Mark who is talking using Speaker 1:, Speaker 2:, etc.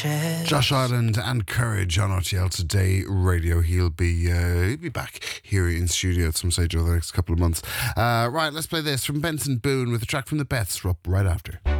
Speaker 1: Josh Ireland and Courage on RTL Today Radio. He'll be back here in studio at some stage over the next couple of months. Right, let's play this from Benson Boone with a track from the Beths. We're up right after.